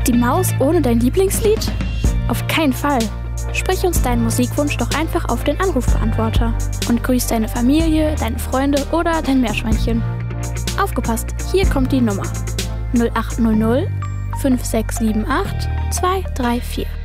Ist die Maus ohne dein Lieblingslied? Auf keinen Fall. Sprich uns deinen Musikwunsch doch einfach auf den Anrufbeantworter und grüß deine Familie, deine Freunde oder dein Meerschweinchen. Aufgepasst, hier kommt die Nummer 0800 5678 234.